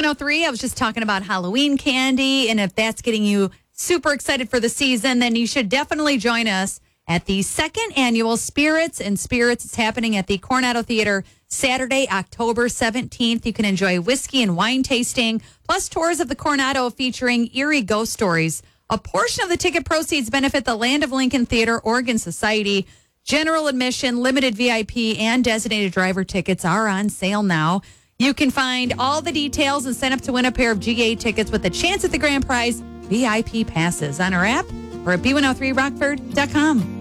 B103, I was just talking about Halloween candy, and if that's getting you super excited for the season, then you should definitely join us at the second annual Spirits and Spirits. It's happening at the Coronado Theater Saturday, October 17th. You can enjoy whiskey and wine tasting, plus tours of the Coronado featuring eerie ghost stories. A portion of the ticket proceeds benefit the Land of Lincoln Theater Oregon Society. General admission, limited VIP, and designated driver tickets are on sale now. You can find all the details and sign up to win a pair of GA tickets with a chance at the grand prize VIP passes on our app or at b103rockford.com.